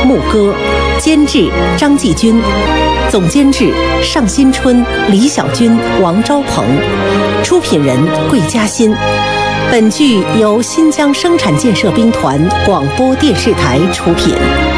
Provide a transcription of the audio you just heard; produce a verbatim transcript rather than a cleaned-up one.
牧歌，监制张继军，总监制尚新春、李小军、王昭鹏，出品人桂嘉欣。本剧由新疆生产建设兵团广播电视台出品。